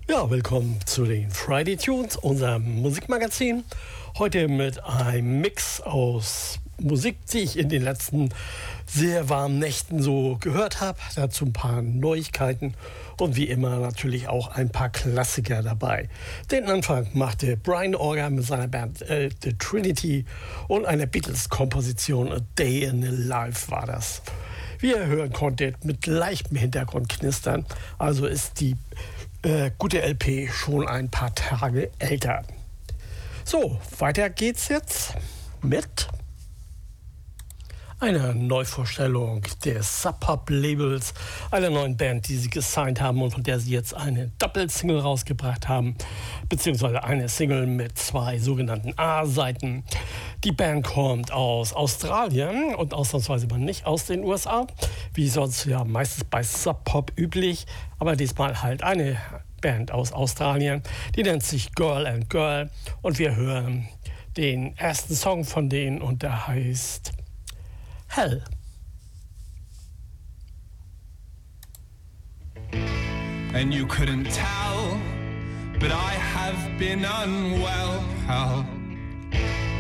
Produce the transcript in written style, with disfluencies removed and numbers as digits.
Ja, willkommen zu den Friday Tunes, unserem Musikmagazin. Heute mit einem Mix aus Musik, die ich in den letzten sehr warmen Nächten so gehört habe. Dazu ein paar Neuigkeiten und wie immer natürlich auch ein paar Klassiker dabei. Den Anfang machte Brian Auger mit seiner Band The Trinity und einer Beatles-Komposition A Day in the Life war das. Wie ihr hören konntet, mit leichtem Hintergrundknistern, also ist die gute LP schon ein paar Tage älter. So, weiter geht's jetzt mit einer Neuvorstellung des Sub Pop Labels, einer neuen Band, die sie gesigned haben und von der sie jetzt eine Doppelsingle rausgebracht haben, beziehungsweise eine Single mit 2 sogenannten A-Seiten. Die Band kommt aus Australien und ausnahmsweise mal nicht aus den USA, wie sonst ja meistens bei Sub Pop üblich, aber diesmal halt eine Band aus Australien, die nennt sich Girl and Girl und wir hören den ersten Song von denen und der heißt Hell. And you couldn't tell, but I have been unwell. Hell.